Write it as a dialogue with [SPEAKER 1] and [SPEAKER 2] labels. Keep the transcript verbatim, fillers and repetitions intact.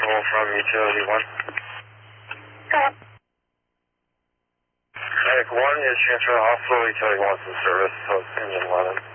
[SPEAKER 1] control from utility one. Medic one is transfer to hospital, utility one to service, so it's engine eleven.